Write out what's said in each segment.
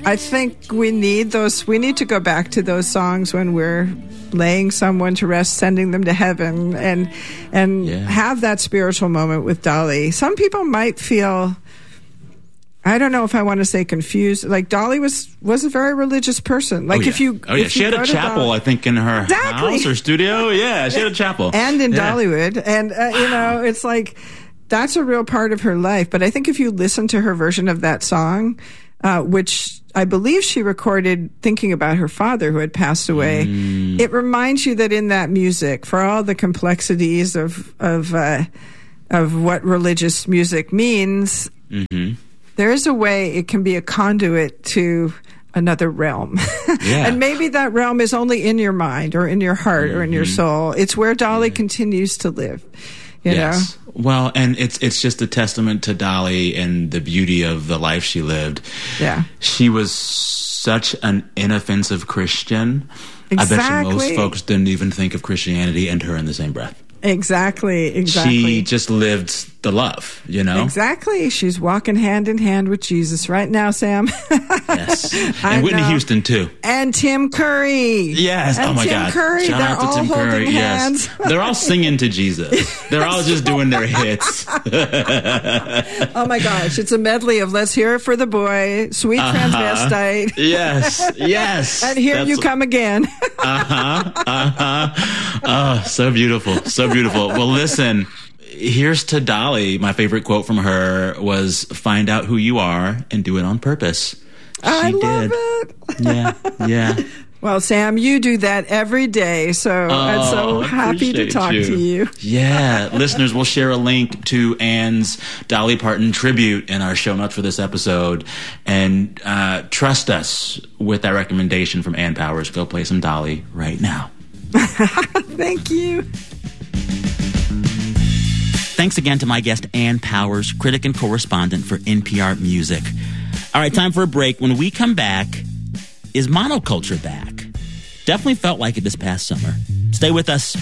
I think we need those. We need to go back to those songs when we're laying someone to rest, sending them to heaven, and have that spiritual moment with Dolly. Some people might feel, I don't know if I want to say confused. Like Dolly was a very religious person. Like if you, she had a chapel, I think, in her house or studio. Yeah, she had a chapel, and in Dollywood, and it's like that's a real part of her life. But I think if you listen to her version of that song, which I believe she recorded thinking about her father who had passed away, it reminds you that in that music, for all the complexities of what religious music means, there is a way it can be a conduit to another realm. And maybe that realm is only in your mind or in your heart or in your soul. It's where Dolly continues to live. You know? Well, and it's just a testament to Dolly and the beauty of the life she lived. Yeah. She was such an inoffensive Christian. Exactly. I bet you most folks didn't even think of Christianity and her in the same breath. Exactly. She just lived the love, you know? Exactly. She's walking hand in hand with Jesus right now, Sam. Yes. And Whitney Houston, too. And Tim Curry. Yes. And oh, my Tim God. Curry. Shout out to Tim Curry. Hands. Yes. They're all singing to Jesus. They're all just doing their hits. Oh, my gosh. It's a medley of Let's Hear It for the Boy, Sweet Transvestite. Yes. And Here You Come Again. Oh, so beautiful. So beautiful. Well, listen, here's to Dolly. My favorite quote from her was, "Find out who you are and do it on purpose." I love it. Yeah. Well, Sam, you do that every day, so I'm so happy to talk to you. Yeah. Listeners, we'll share a link to Anne's Dolly Parton tribute in our show notes for this episode. And trust us with that recommendation from Ann Powers. Go play some Dolly right now. Thank you. Thanks again to my guest, Ann Powers, critic and correspondent for NPR Music. All right, time for a break. When we come back, is monoculture back? Definitely felt like it this past summer. Stay with us.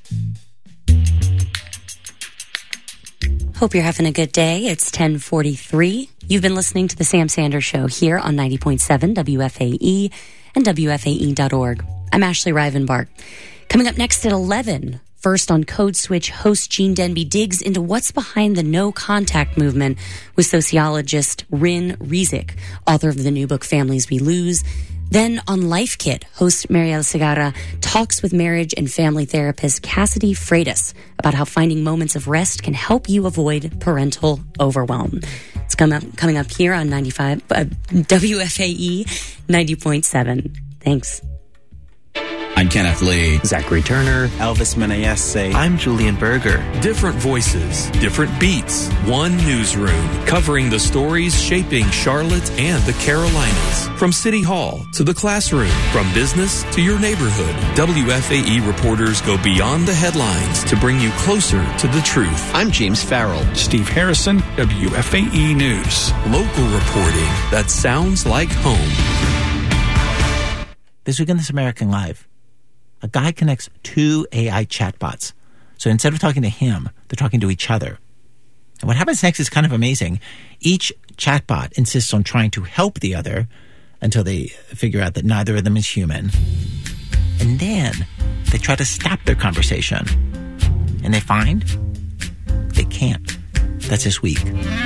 Hope you're having a good day. It's 10:43. You've been listening to The Sam Sanders Show here on 90.7 WFAE and WFAE.org. I'm Ashley Rivenbark. Coming up next at 11, first on Code Switch, host Gene Denby digs into what's behind the no-contact movement with sociologist Rin Rezic, author of the new book Families We Lose. Then on Life Kit, host Mariela Segarra talks with marriage and family therapist Cassidy Freitas about how finding moments of rest can help you avoid parental overwhelm. It's coming up here on WFAE 90.7. Thanks. I'm Kenneth Lee. Zachary Turner. Elvis Menaese. I'm Julian Berger. Different voices, different beats, one newsroom covering the stories shaping Charlotte and the Carolinas. From City Hall to the classroom, from business to your neighborhood, WFAE reporters go beyond the headlines to bring you closer to the truth. I'm James Farrell. Steve Harrison, WFAE News. Local reporting that sounds like home. This week on This American Life, a guy connects two AI chatbots. So instead of talking to him, they're talking to each other. And what happens next is kind of amazing. Each chatbot insists on trying to help the other until they figure out that neither of them is human. And then they try to stop their conversation. And they find they can't. That's this week.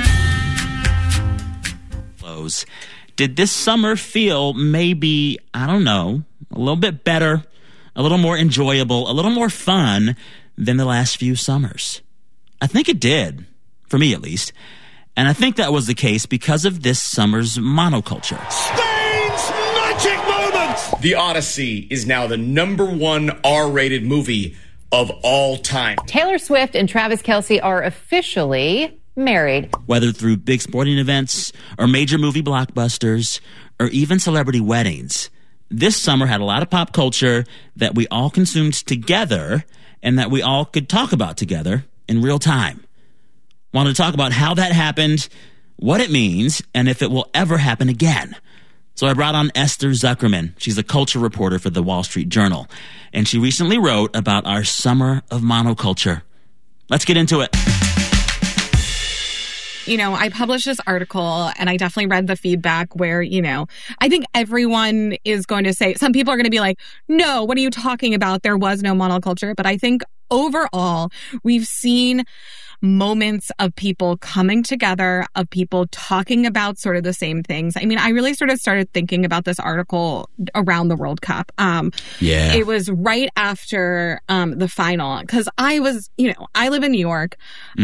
Did this summer feel maybe, I don't know, a little bit better, a little more enjoyable, a little more fun than the last few summers? I think it did, for me at least. And I think that was the case because of this summer's monoculture. Spain's magic moment! The Odyssey is now the #1 R-rated movie of all time. Taylor Swift and Travis Kelce are officially married. Whether through big sporting events or major movie blockbusters or even celebrity weddings, this summer had a lot of pop culture that we all consumed together and that we all could talk about together in real time. Wanted to talk about how that happened, what it means, and if it will ever happen again. So I brought on Esther Zuckerman. She's a culture reporter for the Wall Street Journal, and she recently wrote about our summer of monoculture. Let's get into it. I published this article and I definitely read the feedback where, I think everyone is going to say, some people are going to be like, no, what are you talking about? There was no monoculture. But I think overall, we've seen moments of people coming together, of people talking about sort of the same things. I mean, I really sort of started thinking about this article around the World Cup. It was right after the final, because I was, I live in New York.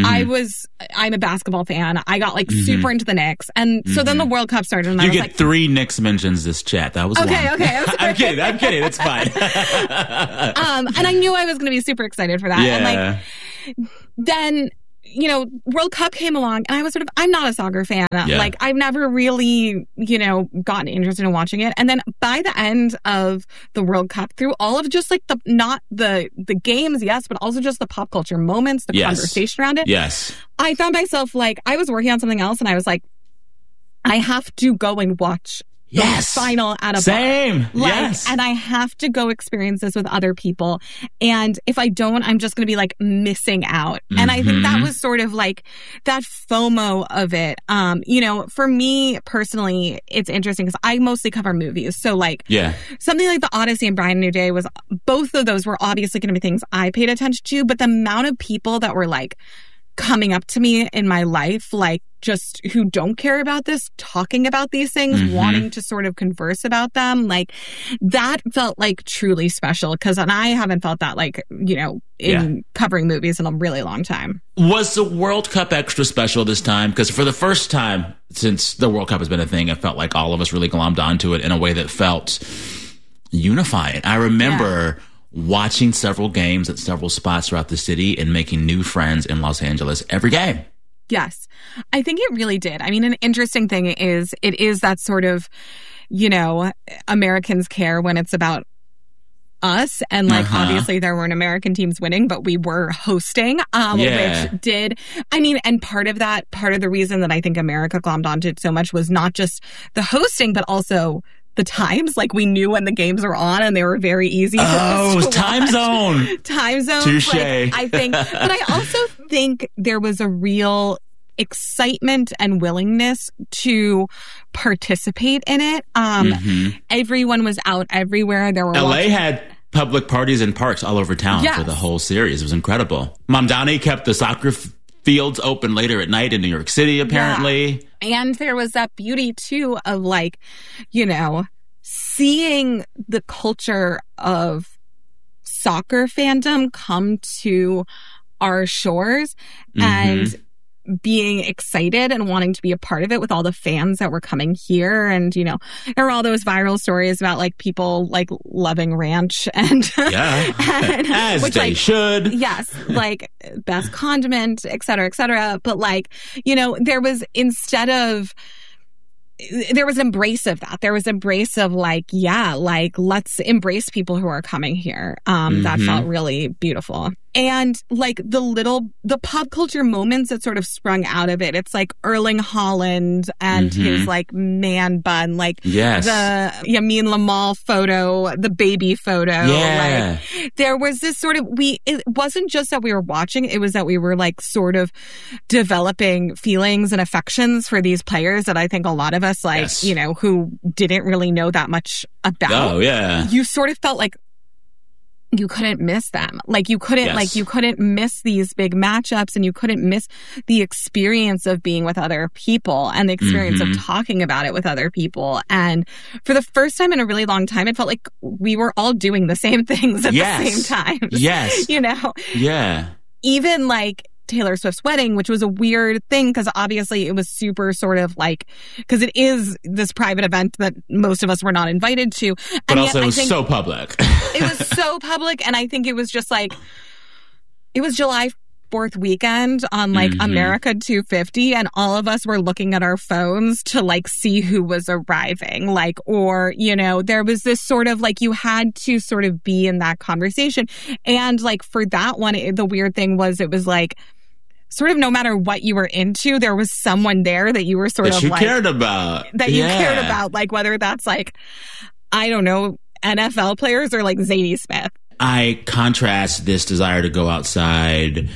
I'm a basketball fan. I got like super into the Knicks. And so then the World Cup started. And you I was get like, 3 Knicks mentions this chat. That was okay. one. I'm kidding. It's fine. And I knew I was going to be super excited for that. Yeah. And then, World Cup came along and I was I'm not a soccer fan. Like, I've never really, gotten interested in watching it. And then by the end of the World Cup, through all of just like not the games, yes, but also just the pop culture moments, the conversation around it. Yes. I found myself like, I was working on something else and I was like, I have to go and watch the final at a Same. bar. Yes. And I have to go experience this with other people. And if I don't, I'm just going to be like missing out. And I think that was sort of like that FOMO of it. For me personally, it's interesting because I mostly cover movies. So like something like The Odyssey and Brand New Day both of those were obviously going to be things I paid attention to, but the amount of people that were like coming up to me in my life, like just who don't care about this, talking about these things, wanting to sort of converse about them, like that felt like truly special. And I haven't felt that like, in covering movies in a really long time. Was the World Cup extra special this time? Because for the first time since the World Cup has been a thing, it felt like all of us really glommed onto it in a way that felt unifying. I remember watching several games at several spots throughout the city and making new friends in Los Angeles every game. Yes, I think it really did. I mean, an interesting thing is it is that sort of, Americans care when it's about us. And like, obviously there weren't American teams winning, but we were hosting, which did, and part of the reason that I think America glommed onto it so much was not just the hosting, but also the times. Like, we knew when the games were on and they were very easy. Time zone. Touche. Like, I think, but I also think there was a real excitement and willingness to participate in it. Everyone was out everywhere. There were LA had public parties in parks all over town for the whole series. It was incredible. Mamdani kept the soccer fields open later at night in New York City, apparently. And there was that beauty, too, of like, seeing the culture of soccer fandom come to our shores and being excited and wanting to be a part of it with all the fans that were coming here. And, there were all those viral stories about like people like loving ranch and, as which, they should. Yes. Like best condiment, et cetera, et cetera. But like, there was an embrace of that. There was embrace of like, let's embrace people who are coming here. That felt really beautiful. And like the pop culture moments that sort of sprung out of it. It's like Erling Haaland and his like man bun, like the Yamin Lamal photo, the baby photo. Yeah. Like, there was this sort of, it wasn't just that we were watching, it was that we were like sort of developing feelings and affections for these players that I think a lot of us like, who didn't really know that much about. Oh, yeah. You sort of felt like you couldn't miss them. Like you couldn't miss these big matchups, and you couldn't miss the experience of being with other people and the experience of talking about it with other people. And for the first time in a really long time, it felt like we were all doing the same things at the same time. Yes. Yeah. Even like Taylor Swift's wedding, which was a weird thing because obviously it was super sort of like, because it is this private event that most of us were not invited to. But and also it was so public. It was so public. And I think it was just like, it was July 4th weekend on like America 250, and all of us were looking at our phones to like see who was arriving, like, or there was this sort of like, you had to sort of be in that conversation. And like for that one, the weird thing was it was like sort of no matter what you were into, there was someone there that you were sort of like cared about, you cared about, like whether that's like, I don't know, NFL players or like Zadie Smith. I contrast this desire to go outside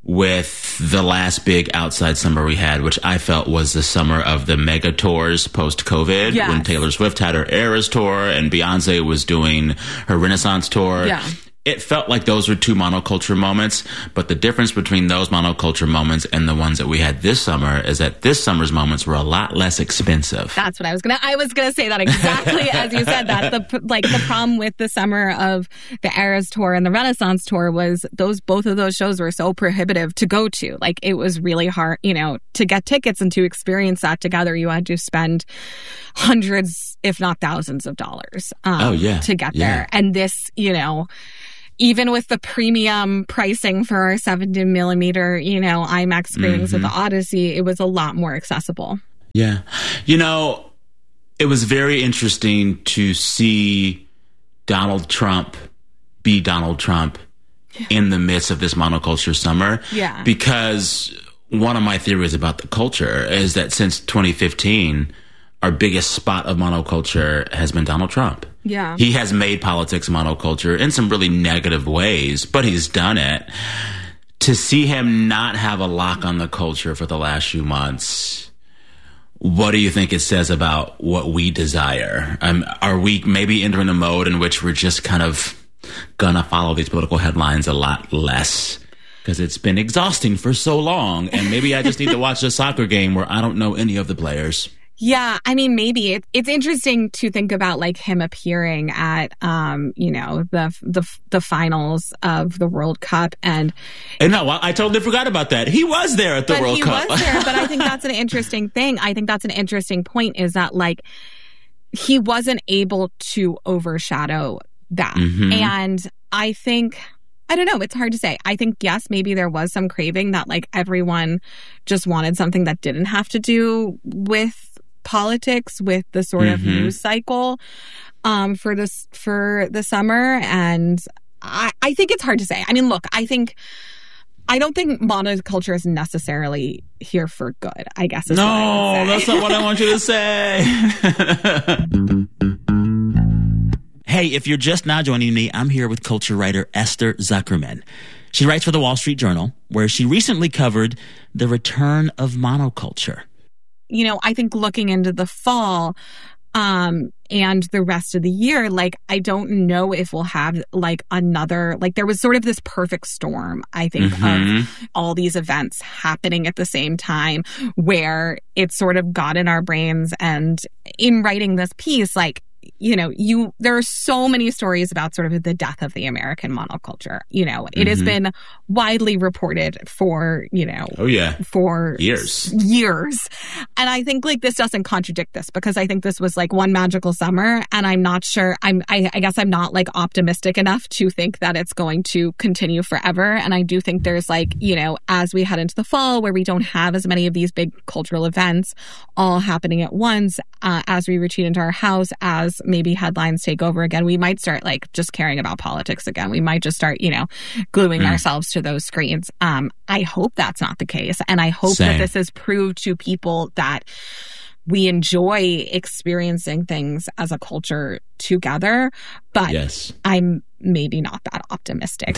with the last big outside summer we had, which I felt was the summer of the mega tours post-COVID, when Taylor Swift had her Eras tour and Beyonce was doing her Renaissance tour. Yeah. It felt like those were two monoculture moments, but the difference between those monoculture moments and the ones that we had this summer is that this summer's moments were a lot less expensive. That's what I was gonna say that exactly as you said that. The problem with the summer of the Eras tour and the Renaissance tour was both of those shows were so prohibitive to go to. Like, it was really hard, to get tickets and to experience that together. You had to spend hundreds, if not thousands of dollars to get there. And this, even with the premium pricing for our 70 millimeter, IMAX screenings with the Odyssey, it was a lot more accessible. Yeah. It was very interesting to see Donald Trump be Donald Trump in the midst of this monoculture summer. Yeah. Because one of my theories about the culture is that since 2015, our biggest spot of monoculture has been Donald Trump. Yeah. He has made politics monoculture in some really negative ways, but he's done it. To see him not have a lock on the culture for the last few months, what do you think it says about what we desire? Are we maybe entering a mode in which we're just kind of gonna follow these political headlines a lot less? Because it's been exhausting for so long, and maybe I just need to watch a soccer game where I don't know any of the players. Yeah, I mean, maybe it's interesting to think about like him appearing at, the finals of the World Cup, and no, I totally forgot about that. He was there at the World Cup. He was there, but I think that's an interesting thing. I think that's an interesting point, is that like he wasn't able to overshadow that, and I think. I don't know. It's hard to say. I think, yes, maybe there was some craving that like everyone just wanted something that didn't have to do with politics, with the sort of news cycle for the summer. And I think it's hard to say. I mean, look, I don't think monoculture is necessarily here for good, I guess. No, that's not what I want you to say. Hey, if you're just now joining me, I'm here with culture writer Esther Zuckerman. She writes for the Wall Street Journal, where she recently covered the return of monoculture. I think looking into the fall and the rest of the year, like, I don't know if we'll have like another, like, there was sort of this perfect storm, I think, of all these events happening at the same time, where it sort of got in our brains. And in writing this piece, like, there are so many stories about sort of the death of the American monoculture. It has been widely reported for, for years. And I think like this doesn't contradict this, because I think this was like one magical summer, and I'm not sure, I guess I'm not like optimistic enough to think that it's going to continue forever. And I do think there's like, as we head into the fall, where we don't have as many of these big cultural events all happening at once, as we retreat into our house, as maybe headlines take over again, we might start like just caring about politics again. We might just start, gluing ourselves to those screens. I hope that's not the case. And I hope that this has proved to people that we enjoy experiencing things as a culture together. But I'm maybe not that optimistic.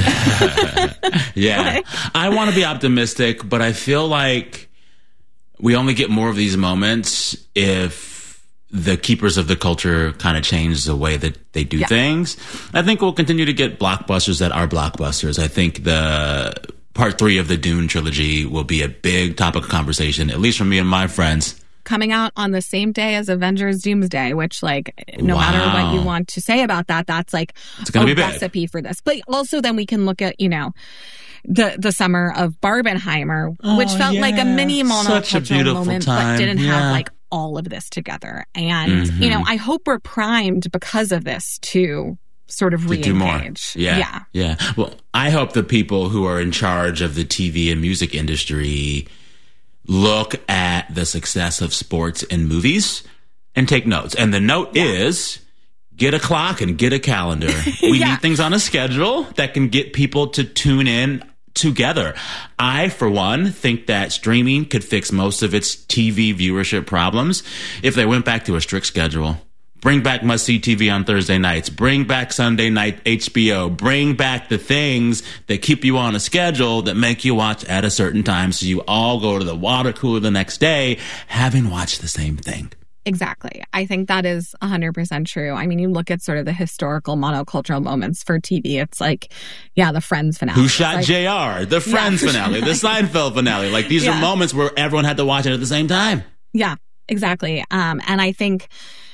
Yeah. I want to be optimistic, but I feel like we only get more of these moments if the keepers of the culture kind of change the way that they do things. I think we'll continue to get blockbusters that are blockbusters. I think the part 3 of the Dune trilogy will be a big topic of conversation, at least for me and my friends. Coming out on the same day as Avengers Doomsday, which, like, no matter what you want to say about that, that's like a recipe for this. But also then we can look at, the summer of Barbenheimer, which felt like a mini monocultural moment, but didn't have like all of this together. And, I hope we're primed because of this to sort of re-engage. Yeah. Well, I hope the people who are in charge of the TV and music industry look at the success of sports and movies and take notes. And the note is, get a clock and get a calendar. We need things on a schedule that can get people to tune in together. I, for one, think that streaming could fix most of its TV viewership problems if they went back to a strict schedule. Bring back must-see TV on Thursday nights. Bring back Sunday night HBO. Bring back the things that keep you on a schedule that make you watch at a certain time so you all go to the water cooler the next day having watched the same thing. Exactly. I think that is 100% true. I mean, you look at sort of the historical monocultural moments for TV. It's like, the Friends finale. Who Shot JR? The Friends finale. The Seinfeld finale. Like, these are moments where everyone had to watch it at the same time. Yeah, exactly. And I think,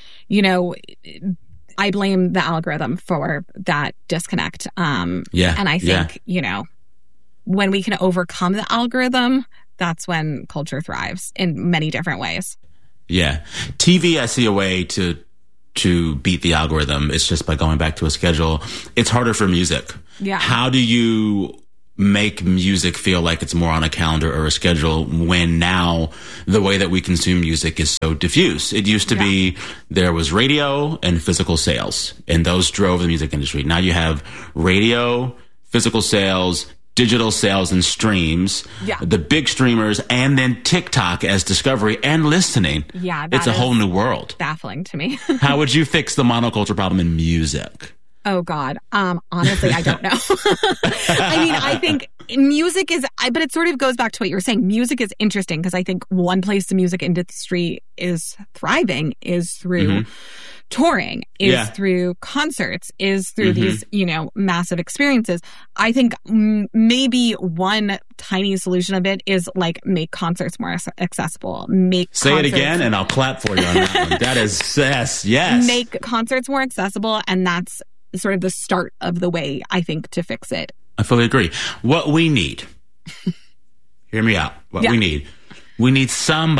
I blame the algorithm for that disconnect. And I think, when we can overcome the algorithm, that's when culture thrives in many different ways. Yeah. TV, I see a way to beat the algorithm. It's just by going back to a schedule. It's harder for music. Yeah. How do you make music feel like it's more on a calendar or a schedule when now the way that we consume music is so diffuse? It used to be there was radio and physical sales, and those drove the music industry. Now you have radio, physical sales, digital sales and streams, the big streamers, and then TikTok as discovery and listening. Yeah, it's a whole new world. Baffling to me. How would you fix the monoculture problem in music? Oh, God. Honestly, I don't know. I mean, I think music is, but it sort of goes back to what you were saying. Music is interesting because I think one place the music industry is thriving is through touring, is through concerts, is through these, massive experiences. I think maybe one tiny solution of it is like make concerts more accessible. Say it again and I'll clap for you on that one. That is, yes. Make concerts more accessible, and that's sort of the start of the way, I think, to fix it. I fully agree. What we need, hear me out, we need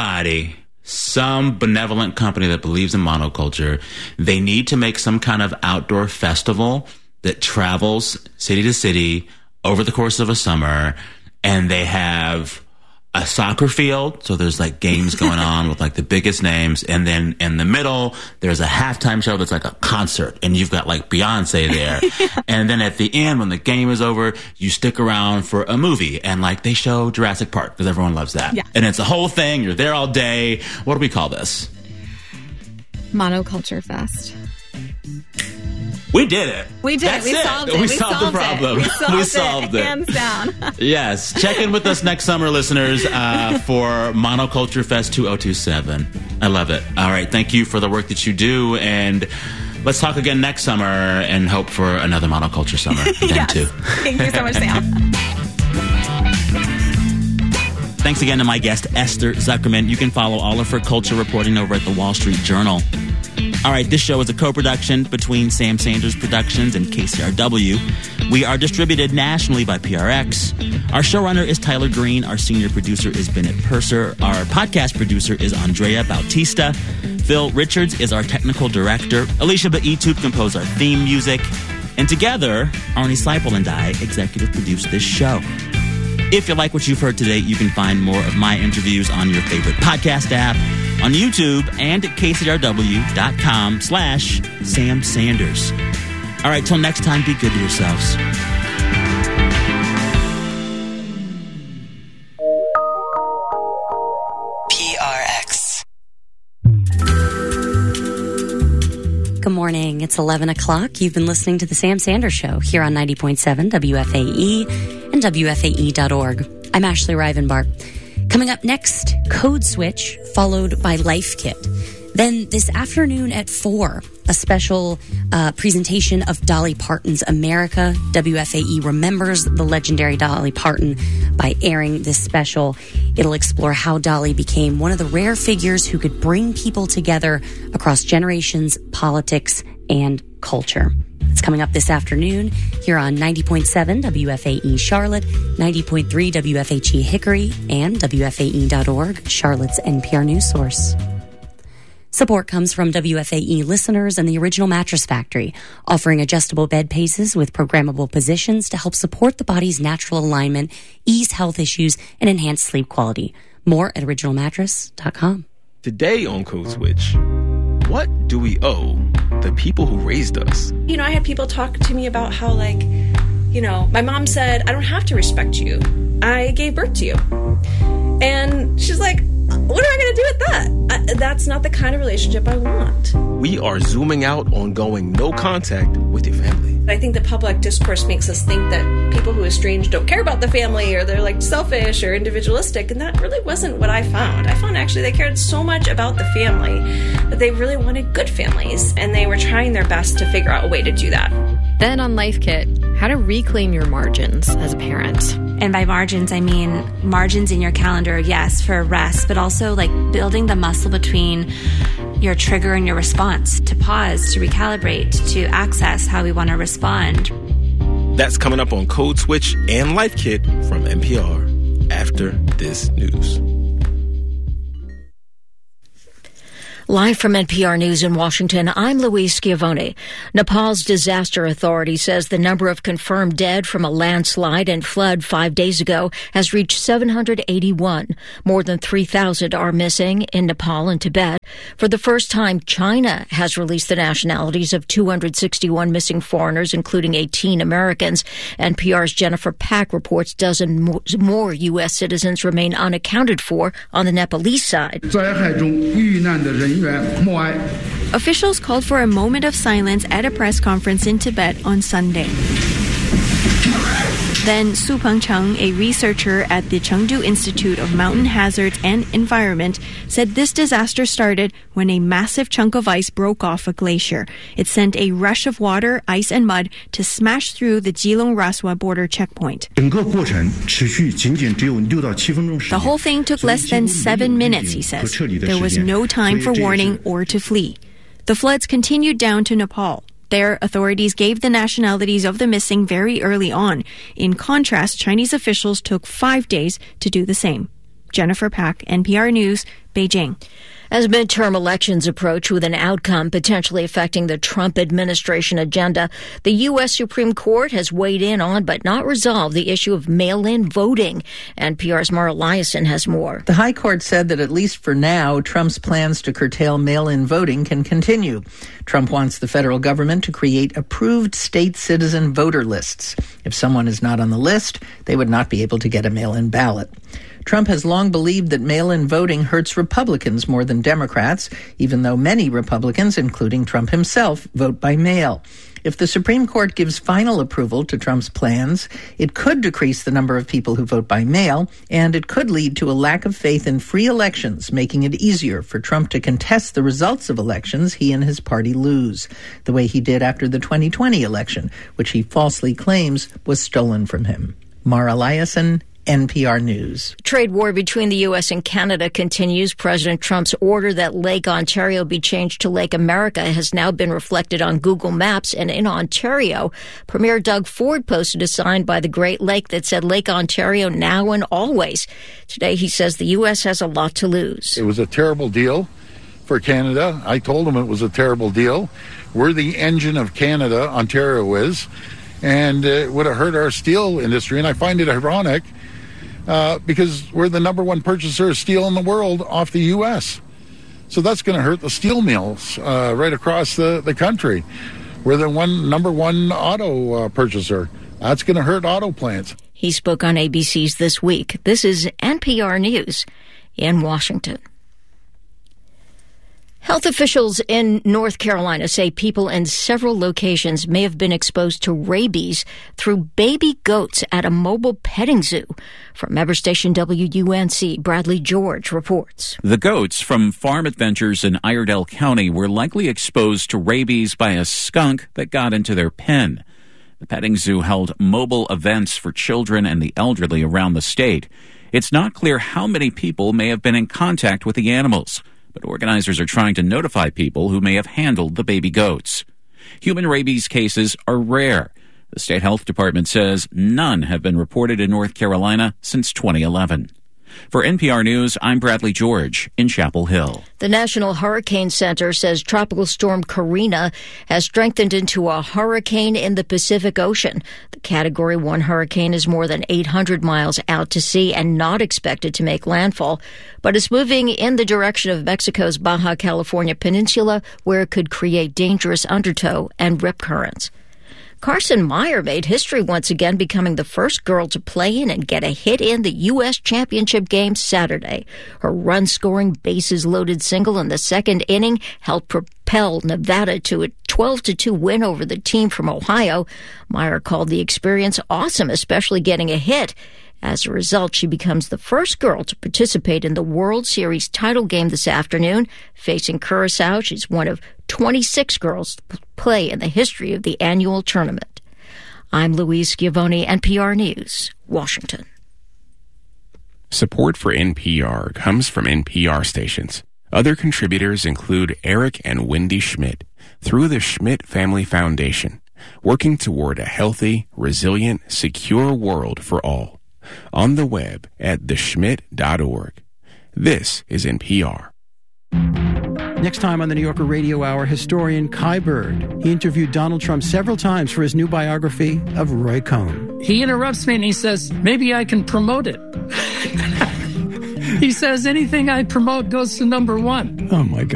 some benevolent company that believes in monoculture. They need to make some kind of outdoor festival that travels city to city over the course of a summer, and they have a soccer field, so there's like games going on with like the biggest names, and then in the middle there's a halftime show that's like a concert, and you've got like Beyonce there. And then at the end, when the game is over, you stick around for a movie, and like they show Jurassic Park because everyone loves that. And it's a whole thing. You're there all day. What do we call this? Monoculture Fest. We did it. We did. That's we solved it. We solved the problem. We solved it. Hands down. Yes. Check in with us next summer, listeners, for Monoculture Fest 2027. I love it. All right. Thank you for the work that you do. And let's talk again next summer and hope for another monoculture summer then, too. Thank you so much, Sam. Thanks again to my guest, Esther Zuckerman. You can follow all of her culture reporting over at the Wall Street Journal. All right, this show is a co-production between Sam Sanders Productions and KCRW. We are distributed nationally by PRX. Our showrunner is Tyler Green. Our senior producer is Bennett Purser. Our podcast producer is Andrea Bautista. Phil Richards is our technical director. Alicia Baitub composed our theme music. And together, Arnie Seipel and I executive produced this show. If you like what you've heard today, you can find more of my interviews on your favorite podcast app, on YouTube, and at kcrw.com/Sam Sanders. All right, till next time, be good to yourselves. PRX. Good morning. It's 11 o'clock. You've been listening to The Sam Sanders Show here on 90.7 WFAE and WFAE.org. I'm Ashley Rivenbark. Coming up next, Code Switch, followed by Life Kit. Then this afternoon at 4, a special presentation of Dolly Parton's America. WFAE remembers the legendary Dolly Parton by airing this special. It'll explore how Dolly became one of the rare figures who could bring people together across generations, politics, and culture. It's coming up this afternoon here on 90.7 WFAE Charlotte, 90.3 WFHE Hickory, and WFAE.org, Charlotte's NPR news source. Support comes from WFAE listeners and the Original Mattress Factory, offering adjustable bed bases with programmable positions to help support the body's natural alignment, ease health issues, and enhance sleep quality. More at originalmattress.com. Today on Code Switch, what do we owe the people who raised us? You know, I had people talk to me about how, like, you know, my mom said, I don't have to respect you. I gave birth to you. And she's like, what am I going to do with that? That's not the kind of relationship I want. We are zooming out on going no contact with your family. I think the public discourse makes us think that people who estrange don't care about the family, or they're like selfish or individualistic, and that really wasn't what I found. I found actually they cared so much about the family that they really wanted good families, and they were trying their best to figure out a way to do that. Then on Life Kit, how to reclaim your margins as a parent. And by margins, I mean margins in your calendar, yes, for rest, but also like building the muscle between your trigger and your response, to pause, to recalibrate, to access how we want to respond. That's coming up on Code Switch and Life Kit from NPR after this news. Live from NPR News in Washington, I'm Louise Schiavone. Nepal's disaster authority says the number of confirmed dead from a landslide and flood 5 days ago has reached 781. More than 3,000 are missing in Nepal and Tibet. For the first time, China has released the nationalities of 261 missing foreigners, including 18 Americans. NPR's Jennifer Pack reports dozens more U.S. citizens remain unaccounted for on the Nepalese side. Officials called for a moment of silence at a press conference in Tibet on Sunday. Then Su Pengcheng, a researcher at the Chengdu Institute of Mountain Hazards and Environment, said this disaster started when a massive chunk of ice broke off a glacier. It sent a rush of water, ice, and mud to smash through the Geelong-Raswa border checkpoint. The whole thing took less than 7 minutes, he says. There was no time for warning or to flee. The floods continued down to Nepal. There, authorities gave the nationalities of the missing very early on. In contrast, Chinese officials took 5 days to do the same. Jennifer Pack, NPR News, Beijing. As midterm elections approach with an outcome potentially affecting the Trump administration agenda, the U.S. Supreme Court has weighed in on but not resolved the issue of mail-in voting. NPR's Mara Liasson has more. The High Court said that at least for now, Trump's plans to curtail mail-in voting can continue. Trump wants the federal government to create approved state citizen voter lists. If someone is not on the list, they would not be able to get a mail-in ballot. Trump has long believed that mail-in voting hurts Republicans more than Democrats, even though many Republicans, including Trump himself, vote by mail. If the Supreme Court gives final approval to Trump's plans, it could decrease the number of people who vote by mail, and it could lead to a lack of faith in free elections, making it easier for Trump to contest the results of elections he and his party lose, the way he did after the 2020 election, which he falsely claims was stolen from him. Mara Liasson, NPR News. Trade war between the U.S. and Canada continues. President Trump's order that Lake Ontario be changed to Lake America has now been reflected on Google Maps. And in Ontario, Premier Doug Ford posted a sign by the Great Lake that said Lake Ontario now and always. Today, he says the U.S. has a lot to lose. It was a terrible deal for Canada. I told him it was a terrible deal. We're the engine of Canada, Ontario is, and it would have hurt our steel industry. And I find it ironic because we're the number one purchaser of steel in the world off the U.S. So that's going to hurt the steel mills right across the country. We're the number one auto purchaser. That's going to hurt auto plants. He spoke on ABC's This Week. This is NPR News in Washington. Health officials in North Carolina say people in several locations may have been exposed to rabies through baby goats at a mobile petting zoo. From member station WUNC, Bradley George reports. The goats from Farm Adventures in Iredell County were likely exposed to rabies by a skunk that got into their pen. The petting zoo held mobile events for children and the elderly around the state. It's not clear how many people may have been in contact with the animals, but organizers are trying to notify people who may have handled the baby goats. Human rabies cases are rare. The state health department says none have been reported in North Carolina since 2011. For NPR News, I'm Bradley George in Chapel Hill. The National Hurricane Center says Tropical Storm Karina has strengthened into a hurricane in the Pacific Ocean. The Category 1 hurricane is more than 800 miles out to sea and not expected to make landfall, but is moving in the direction of Mexico's Baja California Peninsula, where it could create dangerous undertow and rip currents. Carson Meyer made history once again, becoming the first girl to play in and get a hit in the U.S. Championship game Saturday. Her run-scoring, bases-loaded single in the second inning helped propel Nevada to a 12-2 win over the team from Ohio. Meyer called the experience awesome, especially getting a hit. As a result, she becomes the first girl to participate in the World Series title game this afternoon. Facing Curacao, she's one of 26 girls to play in the history of the annual tournament. I'm Louise Schiavone, NPR News, Washington. Support for NPR comes from NPR stations. Other contributors include Eric and Wendy Schmidt through the Schmidt Family Foundation, working toward a healthy, resilient, secure world for all. On the web at theschmidt.org. This is NPR. Next time on the New Yorker Radio Hour, historian Kai Bird. He interviewed Donald Trump several times for his new biography of Roy Cohn. He interrupts me and he says, maybe I can promote it. He says, anything I promote goes to number one. Oh, my God.